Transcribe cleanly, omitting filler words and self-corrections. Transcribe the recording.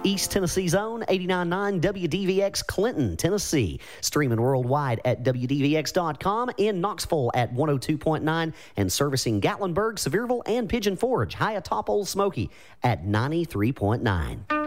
East Tennessee's own 89.9 WDVX Clinton, Tennessee. Streaming worldwide at WDVX.com, in Knoxville at 102.9, and servicing Gatlinburg, Sevierville, and Pigeon Forge, high atop Old Smoky at 93.9.